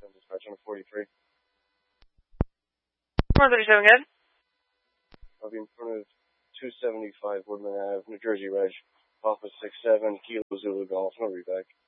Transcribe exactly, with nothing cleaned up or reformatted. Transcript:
Dispatch on forty-three. one thirty-seven, good. I'll be in front of two seventy-five Woodman Avenue, New Jersey, Reg. Alpha six seven, Kilo Zulu Golf. I'll be back.